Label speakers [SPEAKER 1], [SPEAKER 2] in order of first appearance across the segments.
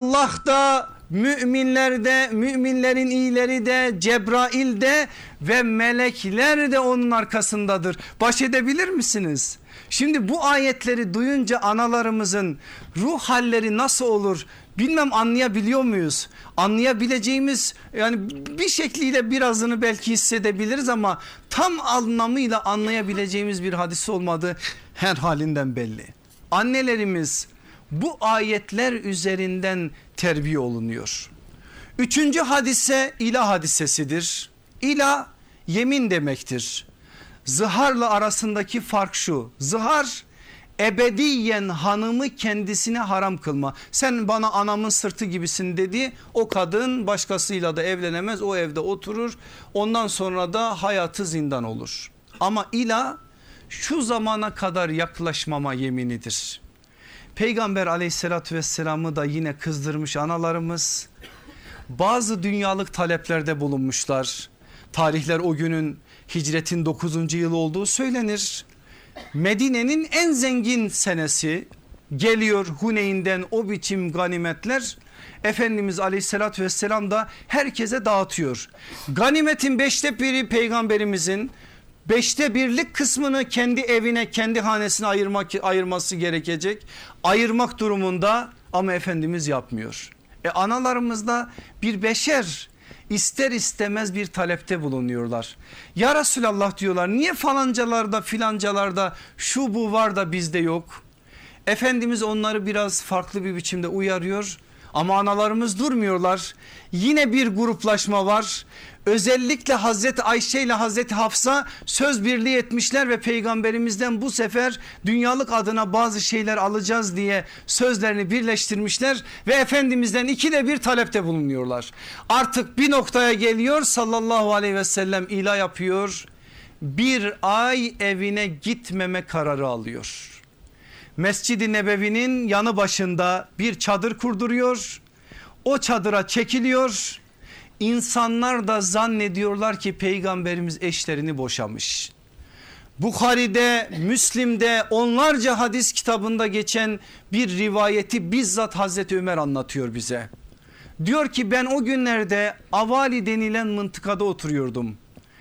[SPEAKER 1] Allah da, müminler de, müminlerin iyileri de, Cebrail de ve melekler de onun arkasındadır. Baş edebilir misiniz? Şimdi bu ayetleri duyunca analarımızın ruh halleri nasıl olur bilmem, anlayabiliyor muyuz? Anlayabileceğimiz, yani bir şekliyle birazını belki hissedebiliriz ama tam anlamıyla anlayabileceğimiz bir hadis olmadığı her halinden belli. Annelerimiz bu ayetler üzerinden terbiye olunuyor. Üçüncü hadise ilah hadisesidir. İlah yemin demektir. Zıharla arasındaki fark şu: zıhar ebediyen hanımı kendisine haram kılma. Sen bana anamın sırtı gibisin dedi, o kadın başkasıyla da evlenemez, o evde oturur, ondan sonra da hayatı zindan olur. Ama ilah şu zamana kadar yaklaşmama yeminidir. Peygamber aleyhissalatü vesselam'ı da yine kızdırmış analarımız. Bazı dünyalık taleplerde bulunmuşlar. Tarihler o günün hicretin 9. yılı olduğu söylenir. Medine'nin en zengin senesi geliyor, Huneyn'den o biçim ganimetler. Efendimiz aleyhissalatü vesselam da herkese dağıtıyor. Ganimetin 1/5 peygamberimizin, 1/5 kısmını kendi evine, kendi hanesine ayırması gerekecek. Ayırmak durumunda ama Efendimiz yapmıyor. Analarımız da bir beşer, ister istemez bir talepte bulunuyorlar. Ya Resulallah diyorlar, niye falancalarda filancalarda şu bu var da bizde yok? Efendimiz onları biraz farklı bir biçimde uyarıyor ama analarımız durmuyorlar. Yine bir gruplaşma var. Özellikle Hazreti Ayşe ile Hazreti Hafsa söz birliği etmişler ve peygamberimizden bu sefer dünyalık adına bazı şeyler alacağız diye sözlerini birleştirmişler ve Efendimizden 2'de 1 talepte bulunuyorlar. Artık bir noktaya geliyor, sallallahu aleyhi ve sellem ilah yapıyor. Bir ay evine gitmeme kararı alıyor. Mescid-i Nebevi'nin yanı başında bir çadır kurduruyor. O çadıra çekiliyor. İnsanlar da zannediyorlar ki peygamberimiz eşlerini boşamış. Bukhari'de, Müslim'de, onlarca hadis kitabında geçen bir rivayeti bizzat Hazreti Ömer anlatıyor bize. Diyor ki ben o günlerde Avali denilen mıntıkada oturuyordum.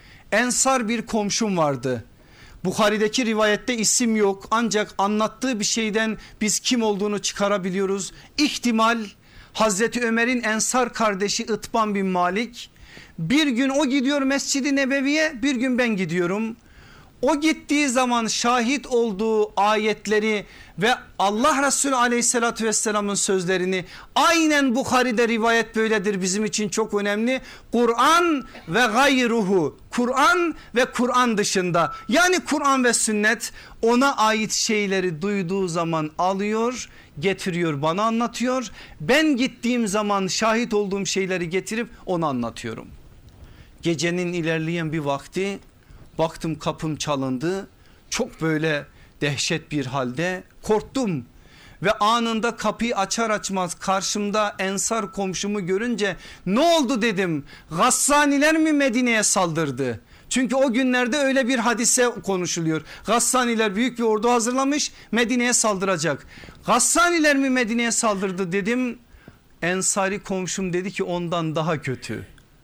[SPEAKER 1] Ensar bir komşum vardı. Bukhari'deki rivayette isim yok, ancak anlattığı bir şeyden biz kim olduğunu çıkarabiliyoruz. İhtimal Hazreti Ömer'in Ensar kardeşi Itban bin Malik. Bir gün o gidiyor Mescid-i Nebevi'ye, bir gün ben gidiyorum. O gittiği zaman şahit olduğu ayetleri ve Allah Resulü aleyhissalatü vesselamın sözlerini, aynen Bukhari'de rivayet böyledir, bizim için çok önemli. Kur'an ve gayruhu, Kur'an ve Kur'an dışında, yani Kur'an ve sünnet, ona ait şeyleri duyduğu zaman alıyor, getiriyor, bana anlatıyor. Ben gittiğim zaman şahit olduğum şeyleri getirip ona anlatıyorum. Gecenin ilerleyen bir vakti baktım kapım çalındı, çok böyle dehşet bir halde korktum ve anında kapıyı açar açmaz karşımda Ensar komşumu görünce ne oldu dedim. Gassaniler mi Medine'ye saldırdı? Çünkü o günlerde öyle bir hadise konuşuluyor. Gassaniler büyük bir ordu hazırlamış, Medine'ye saldıracak. Gassaniler mi Medine'ye saldırdı dedim. Ensari komşum dedi ki ondan daha kötü.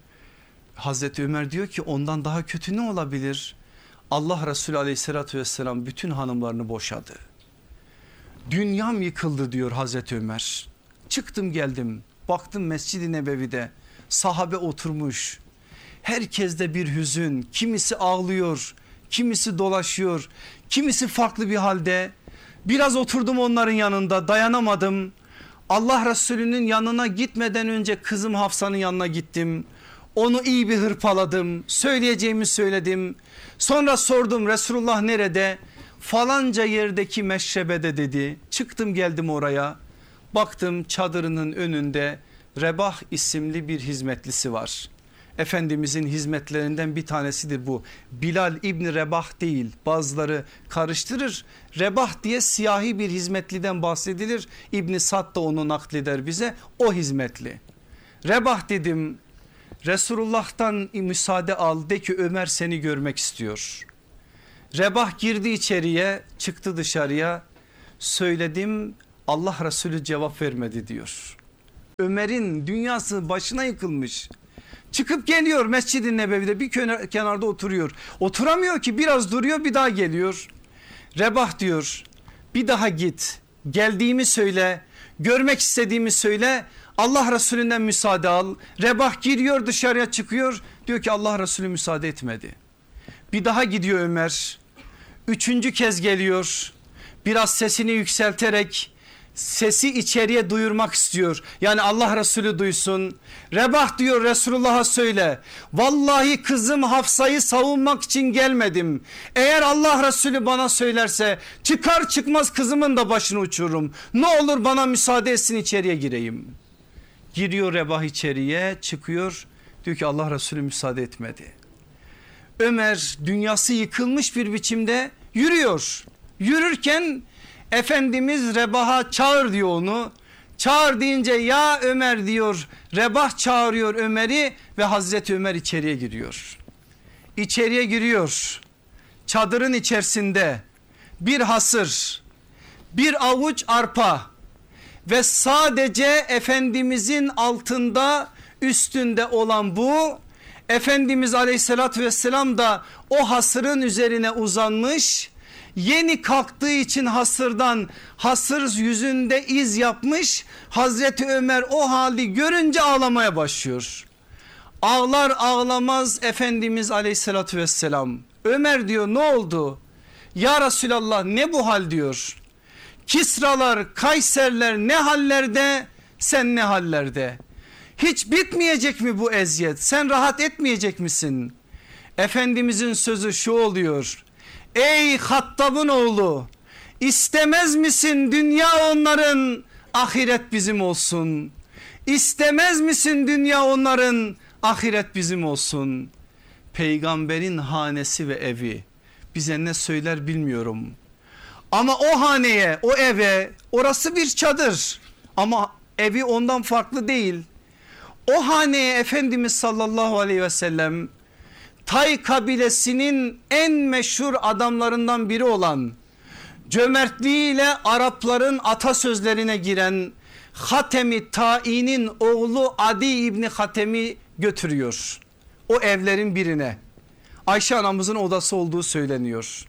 [SPEAKER 1] Hazreti Ömer diyor ki ondan daha kötü ne olabilir? Allah Resulü aleyhissalatü vesselam bütün hanımlarını boşadı. Dünyam yıkıldı diyor Hazreti Ömer. Çıktım geldim, baktım Mescid-i Nebevi'de sahabe oturmuş. Herkeste bir hüzün, kimisi ağlıyor, kimisi dolaşıyor, kimisi farklı bir halde. Biraz oturdum onların yanında, dayanamadım. Allah Resulü'nün yanına gitmeden önce kızım Hafsa'nın yanına gittim. Onu iyi bir hırpaladım, söyleyeceğimi söyledim. Sonra sordum Resulullah nerede? Falanca yerdeki meşrebede dedi. Çıktım geldim oraya, baktım çadırının önünde Rebah isimli bir hizmetlisi var. Efendimizin hizmetlerinden bir tanesidir bu. Bilal İbni Rebah değil, bazıları karıştırır. Rebah diye siyahi bir hizmetliden bahsedilir. İbni Sad da onu nakleder bize, o hizmetli. Rebah dedim, Resulullah'tan müsaade al, de ki Ömer seni görmek istiyor. Rebah girdi içeriye, çıktı dışarıya, söyledim, Allah Resulü cevap vermedi diyor. Ömer'in dünyası başına yıkılmış. Çıkıp geliyor Mescid-i Nebevi'de bir kenarda oturuyor. Oturamıyor ki, biraz duruyor, bir daha geliyor. Rebah diyor, bir daha git, geldiğimi söyle, görmek istediğimi söyle, Allah Resulünden müsaade al. Rebah giriyor, dışarıya çıkıyor, diyor ki Allah Resulü müsaade etmedi. Bir daha gidiyor Ömer, üçüncü kez geliyor, biraz sesini yükselterek sesi içeriye duyurmak istiyor. Yani Allah Resulü duysun. Rebah diyor, Resulullah'a söyle, vallahi kızım Hafsa'yı savunmak için gelmedim. Eğer Allah Resulü bana söylerse çıkar çıkmaz kızımın da başını uçururum. Ne olur bana müsaade etsin, içeriye gireyim. Giriyor Rebah içeriye, çıkıyor, diyor ki Allah Resulü müsaade etmedi. Ömer dünyası yıkılmış bir biçimde yürüyor. Yürürken Efendimiz Rebah'a çağır diyor onu. Çağır deyince ya Ömer diyor. Rebah çağırıyor Ömer'i ve Hazreti Ömer içeriye giriyor. İçeriye giriyor. Çadırın içerisinde bir hasır, bir avuç arpa ve sadece Efendimizin altında, üstünde olan bu. Efendimiz aleyhissalatü vesselam da o hasırın üzerine uzanmış. Yeni kalktığı için hasırdan, hasır yüzünde iz yapmış. Hazreti Ömer o hali görünce ağlamaya başlıyor. Ağlar ağlamaz Efendimiz aleyhissalatü vesselam, Ömer diyor ne oldu? Ya Resulallah ne bu hal diyor. Kisralar, Kayserler ne hallerde, sen ne hallerde? Hiç bitmeyecek mi bu eziyet? Sen rahat etmeyecek misin? Efendimizin sözü şu oluyor. Ey Hattab'ın oğlu, istemez misin dünya onların, ahiret bizim olsun? İstemez misin dünya onların, ahiret bizim olsun? Peygamberin hanesi ve evi bize ne söyler bilmiyorum. Ama o haneye, o eve, orası bir çadır ama evi ondan farklı değil. O haneye Efendimiz sallallahu aleyhi ve sellem Tay kabilesinin en meşhur adamlarından biri olan, cömertliğiyle Arapların atasözlerine giren Hatemi Ta'i'nin oğlu Adi İbni Hatem'i götürüyor. O evlerin birine, Ayşe anamızın odası olduğu söyleniyor.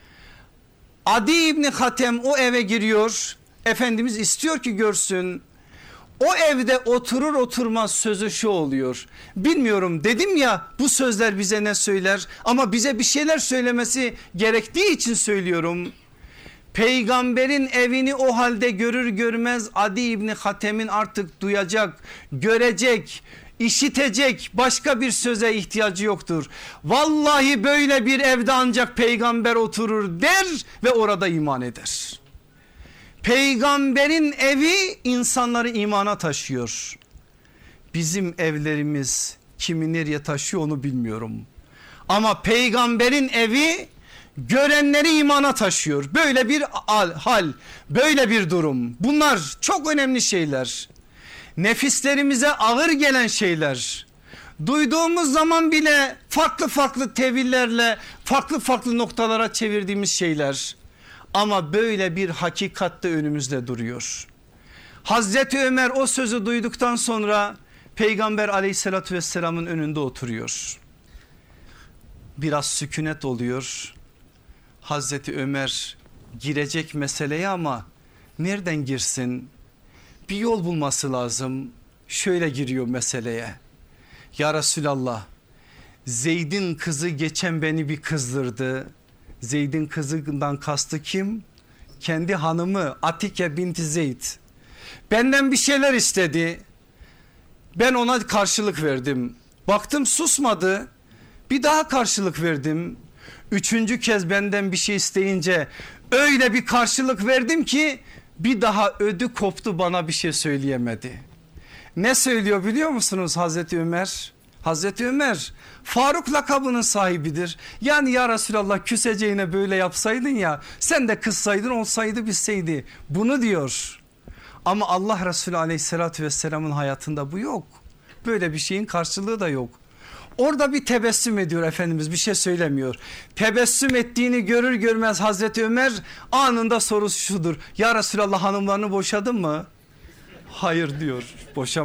[SPEAKER 1] Adi İbni Hatem o eve giriyor. Efendimiz istiyor ki görsün. O evde oturur oturmaz sözü şu oluyor. Bilmiyorum, dedim ya bu sözler bize ne söyler, ama bize bir şeyler söylemesi gerektiği için söylüyorum. Peygamberin evini o halde görür görmez Adi İbni Hatem'in artık duyacak, görecek, işitecek başka bir söze ihtiyacı yoktur. Vallahi böyle bir evde ancak peygamber oturur der ve orada iman eder. Peygamberin evi insanları imana taşıyor. Bizim evlerimiz kimi nereye taşıyor onu bilmiyorum. Ama peygamberin evi görenleri imana taşıyor. Böyle bir hal, böyle bir durum. Bunlar çok önemli şeyler. Nefislerimize ağır gelen şeyler. Duyduğumuz zaman bile farklı farklı tevillerle farklı farklı noktalara çevirdiğimiz şeyler. Ama böyle bir hakikat de önümüzde duruyor. Hazreti Ömer o sözü duyduktan sonra Peygamber aleyhissalatü vesselamın önünde oturuyor. Biraz sükunet oluyor. Hazreti Ömer girecek meseleye ama nereden girsin? Bir yol bulması lazım. Şöyle giriyor meseleye. Ya Resulallah, Zeyd'in kızı geçen beni bir kızdırdı. Zeyd'in kızından kastı kim? Kendi hanımı Atike binti Zeyd. Benden bir şeyler istedi. Ben ona karşılık verdim. Baktım susmadı. Bir daha karşılık verdim. Üçüncü kez benden bir şey isteyince öyle bir karşılık verdim ki bir daha ödü koptu, bana bir şey söyleyemedi. Ne söylüyor biliyor musunuz Hazreti Ömer? Hazreti Ömer Faruk lakabının sahibidir. Yani ya Resulallah, küseceğine böyle yapsaydın ya, sen de kızsaydın olsaydı bitseydi, bunu diyor. Ama Allah Resulü aleyhissalatü vesselamın hayatında bu yok. Böyle bir şeyin karşılığı da yok. Orada bir tebessüm ediyor Efendimiz, bir şey söylemiyor. Tebessüm ettiğini görür görmez Hazreti Ömer anında sorusu şudur: ya Resulallah, hanımlarını boşadın mı? Hayır diyor, boşanma